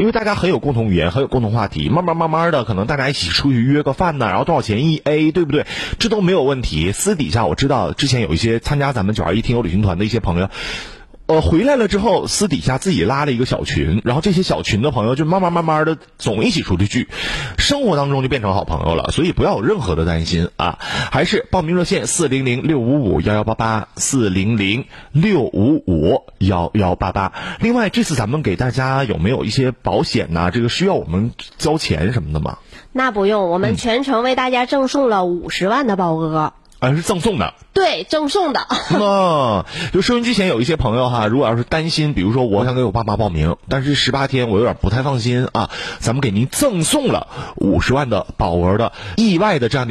因为大家很有共同语言，很有共同话题，慢慢的可能大家一起出去约个饭呢，然后多少钱一 A， 对不对？这都没有问题。私底下我知道之前有一些参加咱们921听友旅行团的一些朋友，回来了之后，私底下自己拉了一个小群，然后这些小群的朋友就慢慢的总一起出去聚，生活当中就变成好朋友了，所以不要有任何的担心啊！还是报名热线400-655-1188，400-655-1188。另外，这次咱们给大家有没有一些保险呢？这个需要我们交钱什么的吗？ 那不用，我们全程为大家赠送了50万的保额。 是赠送的。 对，赠送的。 就收音机前有一些朋友哈，如果要是担心，比如说我想给我爸妈报名，但是18天我有点不太放心啊，咱们给您赠送了50万的保额的意外的这样的